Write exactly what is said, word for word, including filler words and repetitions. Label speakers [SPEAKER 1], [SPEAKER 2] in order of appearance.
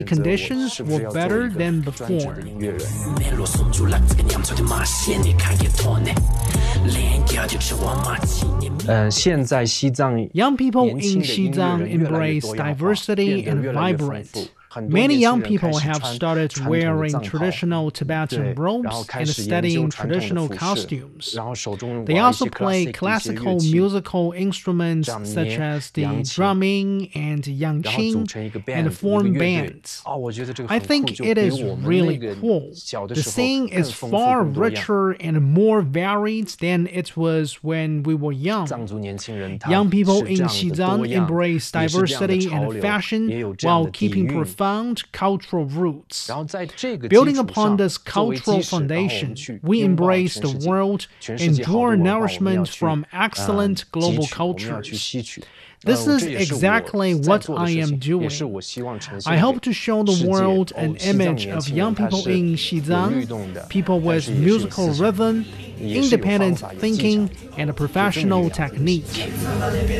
[SPEAKER 1] conditions were better than before.
[SPEAKER 2] 呃，现在西藏
[SPEAKER 1] Young people in
[SPEAKER 2] 年轻的音乐
[SPEAKER 1] Xizang
[SPEAKER 2] 人越来越
[SPEAKER 1] embrace
[SPEAKER 2] 多样化，
[SPEAKER 1] diversity
[SPEAKER 2] 变得
[SPEAKER 1] and
[SPEAKER 2] 越来越丰
[SPEAKER 1] vibrant.
[SPEAKER 2] 富。很多
[SPEAKER 1] Many
[SPEAKER 2] 年轻
[SPEAKER 1] young
[SPEAKER 2] 人开
[SPEAKER 1] people
[SPEAKER 2] 始
[SPEAKER 1] have
[SPEAKER 2] 穿
[SPEAKER 1] started
[SPEAKER 2] 传统的
[SPEAKER 1] wearing
[SPEAKER 2] 藏袍，
[SPEAKER 1] traditional
[SPEAKER 2] 对，
[SPEAKER 1] Tibetan
[SPEAKER 2] 然后
[SPEAKER 1] robes
[SPEAKER 2] 开
[SPEAKER 1] and
[SPEAKER 2] 始研究
[SPEAKER 1] studying
[SPEAKER 2] 传统的
[SPEAKER 1] traditional
[SPEAKER 2] 服饰，
[SPEAKER 1] costumes.
[SPEAKER 2] 然后手中
[SPEAKER 1] They
[SPEAKER 2] 玩一
[SPEAKER 1] also
[SPEAKER 2] 些
[SPEAKER 1] play
[SPEAKER 2] classic 的一些乐
[SPEAKER 1] classical
[SPEAKER 2] 器，
[SPEAKER 1] musical instruments
[SPEAKER 2] 这样
[SPEAKER 1] such
[SPEAKER 2] 捏
[SPEAKER 1] as the
[SPEAKER 2] 扬琴，
[SPEAKER 1] drumming and
[SPEAKER 2] 然后组
[SPEAKER 1] yangqing
[SPEAKER 2] 成一个
[SPEAKER 1] and
[SPEAKER 2] band， 一个
[SPEAKER 1] form
[SPEAKER 2] 乐队。
[SPEAKER 1] bands.
[SPEAKER 2] 哦，我觉得这个
[SPEAKER 1] I
[SPEAKER 2] 很酷，
[SPEAKER 1] think
[SPEAKER 2] 就
[SPEAKER 1] it
[SPEAKER 2] 比
[SPEAKER 1] is
[SPEAKER 2] 我们
[SPEAKER 1] really
[SPEAKER 2] 那个
[SPEAKER 1] cool.
[SPEAKER 2] 小的
[SPEAKER 1] The
[SPEAKER 2] 时候
[SPEAKER 1] scene
[SPEAKER 2] 更
[SPEAKER 1] is
[SPEAKER 2] 丰富
[SPEAKER 1] far
[SPEAKER 2] 更多样。
[SPEAKER 1] richer and more varied than it was when we were young.
[SPEAKER 2] 藏族年轻人他
[SPEAKER 1] Young people
[SPEAKER 2] 是
[SPEAKER 1] in
[SPEAKER 2] 这样的
[SPEAKER 1] Xizang
[SPEAKER 2] 多样，
[SPEAKER 1] embrace
[SPEAKER 2] 也是这样的
[SPEAKER 1] diversity
[SPEAKER 2] 潮
[SPEAKER 1] and
[SPEAKER 2] 流，
[SPEAKER 1] fashion
[SPEAKER 2] 也有这样
[SPEAKER 1] while
[SPEAKER 2] 的底
[SPEAKER 1] keeping
[SPEAKER 2] 蕴。
[SPEAKER 1] profound cultural roots.
[SPEAKER 2] 然后在这个基
[SPEAKER 1] Building
[SPEAKER 2] 础
[SPEAKER 1] upon
[SPEAKER 2] 上，
[SPEAKER 1] this
[SPEAKER 2] 作为
[SPEAKER 1] cultural
[SPEAKER 2] 基石，然后我们
[SPEAKER 1] foundation,
[SPEAKER 2] 去
[SPEAKER 1] we
[SPEAKER 2] 拥抱
[SPEAKER 1] embrace
[SPEAKER 2] 全
[SPEAKER 1] the
[SPEAKER 2] 世界，
[SPEAKER 1] world
[SPEAKER 2] 全世
[SPEAKER 1] and
[SPEAKER 2] 界好的
[SPEAKER 1] draw
[SPEAKER 2] 文化，我们要
[SPEAKER 1] nourishment
[SPEAKER 2] 去
[SPEAKER 1] from
[SPEAKER 2] 呃
[SPEAKER 1] excellent
[SPEAKER 2] 汲
[SPEAKER 1] global
[SPEAKER 2] 取，我们要去
[SPEAKER 1] cultures.
[SPEAKER 2] 吸取。
[SPEAKER 1] This
[SPEAKER 2] 呃，
[SPEAKER 1] is
[SPEAKER 2] 这也是我
[SPEAKER 1] exactly
[SPEAKER 2] 在
[SPEAKER 1] what
[SPEAKER 2] 做的
[SPEAKER 1] I
[SPEAKER 2] 事
[SPEAKER 1] am
[SPEAKER 2] 情，也是
[SPEAKER 1] doing.
[SPEAKER 2] 我希望呈现
[SPEAKER 1] I
[SPEAKER 2] 给
[SPEAKER 1] hope to show the
[SPEAKER 2] 世界。
[SPEAKER 1] world
[SPEAKER 2] 哦，
[SPEAKER 1] an
[SPEAKER 2] 西藏
[SPEAKER 1] image
[SPEAKER 2] 年
[SPEAKER 1] of
[SPEAKER 2] 轻人
[SPEAKER 1] young
[SPEAKER 2] 他
[SPEAKER 1] people
[SPEAKER 2] 是
[SPEAKER 1] in
[SPEAKER 2] 有律
[SPEAKER 1] Xizang,
[SPEAKER 2] 动的，
[SPEAKER 1] people
[SPEAKER 2] 但
[SPEAKER 1] with
[SPEAKER 2] 是也是有
[SPEAKER 1] musical
[SPEAKER 2] 思想的，
[SPEAKER 1] rhythm,
[SPEAKER 2] 也是有方
[SPEAKER 1] independent
[SPEAKER 2] 法有技巧
[SPEAKER 1] thinking,
[SPEAKER 2] 的，
[SPEAKER 1] and a
[SPEAKER 2] 有这么一个
[SPEAKER 1] professional
[SPEAKER 2] 样的
[SPEAKER 1] technique.